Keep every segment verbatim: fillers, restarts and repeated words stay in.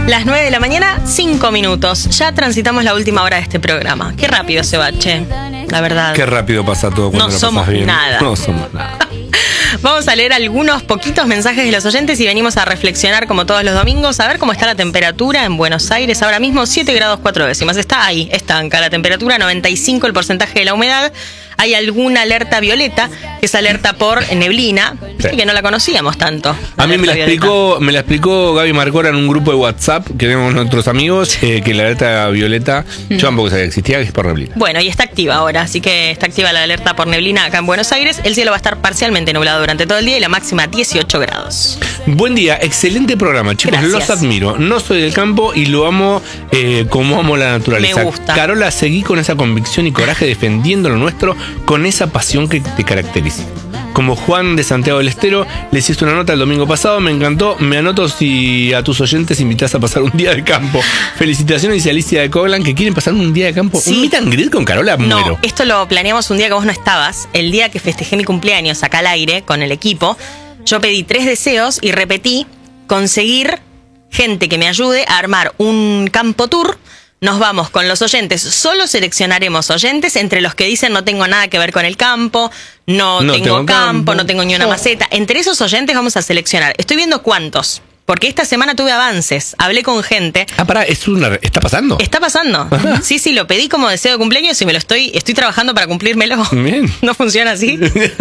Las nueve de la mañana, cinco minutos. Ya transitamos la última hora de este programa. Qué rápido se va, che. La verdad. Qué rápido pasa todo cuando no lo somos pasas bien. nada. No somos nada. Vamos a leer algunos poquitos mensajes de los oyentes y venimos a reflexionar como todos los domingos, a ver cómo está la temperatura en Buenos Aires. Ahora mismo siete grados cuatro décimas. Está ahí, estanca la temperatura, noventa y cinco el porcentaje de la humedad. Hay alguna alerta violeta, que es alerta por neblina, sí. que no la conocíamos tanto. A mí me la, explicó, me la explicó Gaby Marcora en un grupo de WhatsApp que tenemos nuestros amigos, eh, que la alerta violeta, mm. yo tampoco sabía que existía, que es por neblina. Bueno, y está activa ahora, así que está activa la alerta por neblina acá en Buenos Aires. El cielo va a estar parcialmente nublado durante todo el día y la máxima dieciocho grados. Buen día, excelente programa, chicos, Gracias. Los admiro. No soy del campo y lo amo eh, como amo la naturaleza. Me gusta. Carola, seguí con esa convicción y coraje defendiendo lo nuestro, con esa pasión que te caracteriza. Como Juan de Santiago del Estero, le hiciste una nota el domingo pasado, me encantó, me anoto si a tus oyentes invitas a pasar un día de campo. Felicitaciones, dice Alicia de Coglan, que quieren pasar un día de campo. Sí. ¿Un meet and greet con Carola? No, muero. Esto lo planeamos un día que vos no estabas, el día que festejé mi cumpleaños acá al aire con el equipo. Yo pedí tres deseos y repetí conseguir gente que me ayude a armar un campo tour. Nos vamos con los oyentes, solo seleccionaremos oyentes entre los que dicen no tengo nada que ver con el campo, no, no tengo, tengo campo, campo, no tengo ni una oh. maceta. Entre esos oyentes vamos a seleccionar. Estoy viendo cuántos, porque esta semana tuve avances, hablé con gente. Ah, pará, ¿es una, ¿está pasando? Está pasando. Ajá. Sí, sí, lo pedí como deseo de cumpleaños y me lo estoy, estoy trabajando para cumplírmelo. Bien. ¿No funciona así?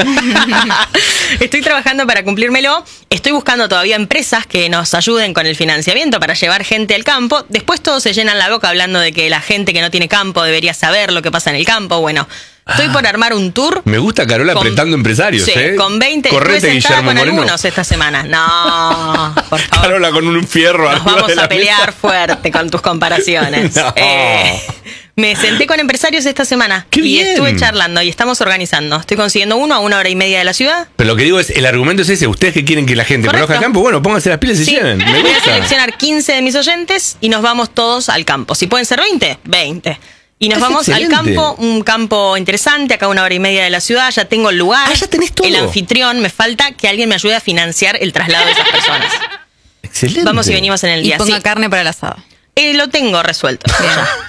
Estoy trabajando para cumplírmelo. Estoy buscando todavía empresas que nos ayuden con el financiamiento para llevar gente al campo. Después todos se llenan la boca hablando de que la gente que no tiene campo debería saber lo que pasa en el campo. Bueno, estoy por armar un tour. Me gusta Carola con, apretando empresarios, sí, ¿eh? con veinte. Correte, estuve sentada Guillermo con Moreno. Algunos esta semana. No, por favor. Carola con un fierro. Nos vamos a pelear mesa. fuerte con tus comparaciones. No. Eh, me senté con empresarios esta semana. ¡Qué y bien! Estuve charlando y estamos organizando. Estoy consiguiendo uno a una hora y media de la ciudad. Pero lo que digo es, el argumento es ese. Ustedes que quieren que la gente Correcto. conozca el campo, bueno, pónganse las pilas y sí. lleven. Me Voy gusta. a seleccionar quince de mis oyentes y nos vamos todos al campo. Si pueden ser veinte, veinte. Y nos es vamos excelente. al campo, un campo interesante, acá a una hora y media de la ciudad. Ya tengo el lugar, ah, ya tenés todo. El anfitrión. Me falta que alguien me ayude a financiar el traslado de esas personas. Excelente. Vamos y venimos en el día. Y ponga sí. carne para el asado. Eh, lo tengo resuelto. Ya.